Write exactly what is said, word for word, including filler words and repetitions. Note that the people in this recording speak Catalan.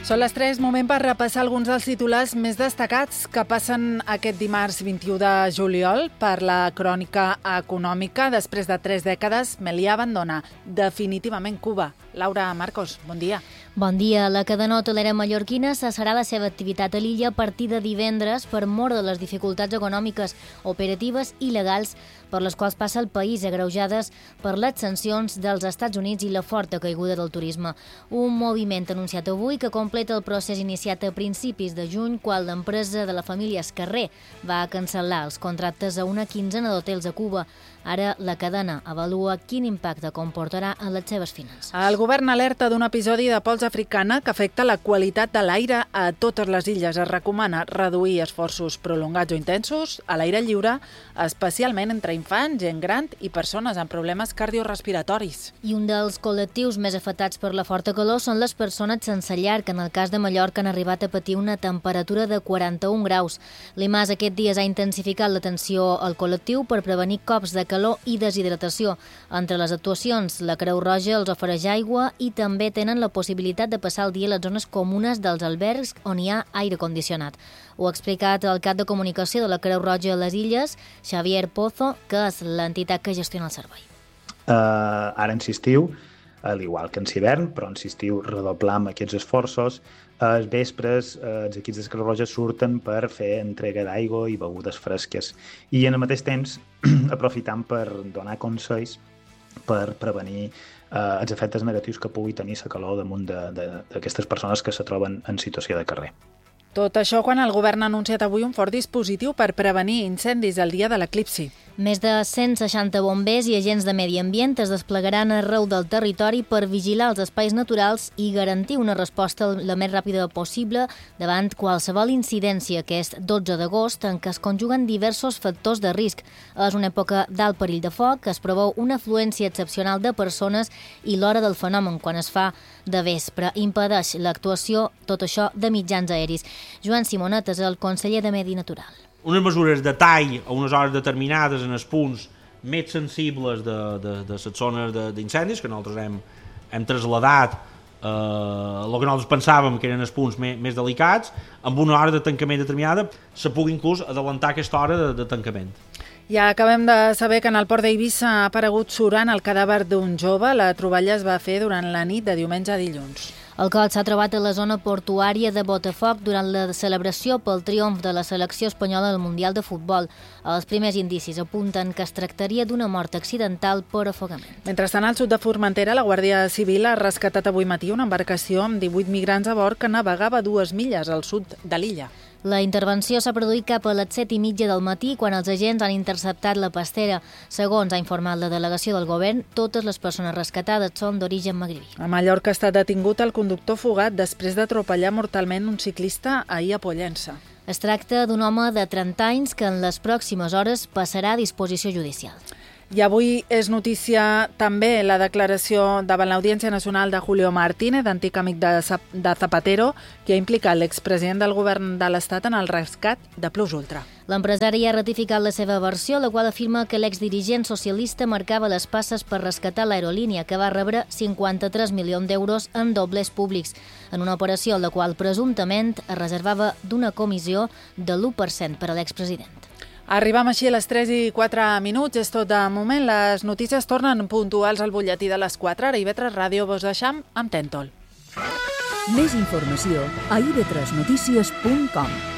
Són les tres, moment per repassar alguns dels titulars més destacats que passen aquest dimarts vint-i-u de juliol per la crònica econòmica. Després de tres dècades, Meliá abandona definitivament Cuba. Laura Marcos, bon dia. Bon dia. La cadena hotelera mallorquina cessarà la seva activitat a l'illa a partir de divendres per mor de les dificultats econòmiques, operatives i legals per les quals passa el país, agreujades per les sancions dels Estats Units i la forta caiguda del turisme. Un moviment anunciat avui que completa el procés iniciat a principis de juny, quan l'empresa de la família Escarré va cancel·lar els contractes a una quinzena d'hotels a Cuba. Ara la cadena avalua quin impacte comportarà en les seves finances. El govern alerta d'un episodi de pols africana que afecta la qualitat de l'aire a totes les illes. Es recomana reduir esforços prolongats o intensos a l'aire lliure, especialment entre infants, gent gran i persones amb problemes cardiorespiratoris. I un dels col·lectius més afectats per la forta calor són les persones sense llar, que en el cas de Mallorca han arribat a patir una temperatura de quaranta-un graus. L'I M A S aquest dies ha intensificat l'atenció al col·lectiu per prevenir cops de calor i deshidratació. Entre les actuacions, la Creu Roja els ofereix aigua i també tenen la possibilitat de passar el dia a les zones comunes dels albergs on hi ha aire condicionat. Ho ha explicat el cap de comunicació de la Creu Roja a les Illes, Xavier Pozo, que és l'entitat que gestiona el servei. Uh, ara en estiu, al igual que en hivern, però en estiu redoblam aquests esforços. Els vespres eh, els equips de Creu Roja surten per fer entrega d'aigua i begudes fresques i en el mateix temps aprofitant per donar consells per prevenir eh, els efectes negatius que pugui tenir la calor damunt d'aquestes persones que se troben en situació de carrer. Tot això quan el govern ha anunciat avui un fort dispositiu per prevenir incendis el dia de l'eclipsi. Més de cent seixanta bombers i agents de medi ambient es desplegaran arreu del territori per vigilar els espais naturals i garantir una resposta la més ràpida possible davant qualsevol incidència aquest dotze d'agost en què es conjuguen diversos factors de risc. És una època d'alt perill de foc, es preveu una afluència excepcional de persones i l'hora del fenomen, quan es fa de vespre, impedeix l'actuació, tot això, de mitjans aeris. Joan Simonet és el conseller de Medi Natural. Unes mesures de tall a unes hores determinades en els punts més sensibles de, de, de les zones d'incendis, que nosaltres hem, hem traslladat eh, el que nosaltres pensàvem que eren els punts més, més delicats, amb una hora de tancament determinada, se pugui inclús adelantar aquesta hora de, de tancament. Ja acabem de saber que en el port d'Eivissa ha aparegut surant el cadàver d'un jove. La troballa es va fer durant la nit de diumenge a dilluns. El cos s'ha trobat a la zona portuària de Botafoc durant la celebració pel triomf de la selecció espanyola al Mundial de Futbol. Els primers indicis apunten que es tractaria d'una mort accidental per afogament. Mentrestant, al sud de Formentera, la Guàrdia Civil ha rescatat avui matí una embarcació amb divuit migrants a bord que navegava dues milles al sud de l'illa. La intervenció s'ha produït cap a les set i mitja del matí, quan els agents han interceptat la pastera. Segons ha informat la delegació del govern, totes les persones rescatades són d'origen magribí. A Mallorca ha estat detingut el conductor fugat després d'atropellar mortalment un ciclista ahir a Pollença. Es tracta d'un home de trenta anys que en les pròximes hores passarà a disposició judicial. I avui és notícia també la declaració davant l'Audiència Nacional de Julio Martínez, antic amic de Zapatero, que ha implicat l'expresident del govern de l'Estat en el rescat de Plus Ultra. L'empresari ha ratificat la seva versió, la qual afirma que l'exdirigent socialista marcava les passes per rescatar l'aerolínia, que va rebre cinquanta-tres milions d'euros en doblers públics, en una operació en la qual presumptament es reservava d'una comissió de l'u per cent per a l'expresident. Arribam així a les tres i quatre minuts, és tot de moment. Les notícies tornen puntuals al butlletí de les quatre. Ara I V tres Ràdio vos deixam amb Tèntol. Més informació a i ve tres notícies punt com.